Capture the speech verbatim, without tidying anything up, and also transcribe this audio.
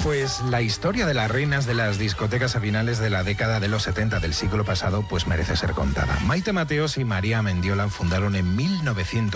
Pues la historia de las reinas de las discotecas a finales de la década de los setenta del siglo pasado pues merece ser contada. Maite Mateos y María Mendiola fundaron en mil novecientos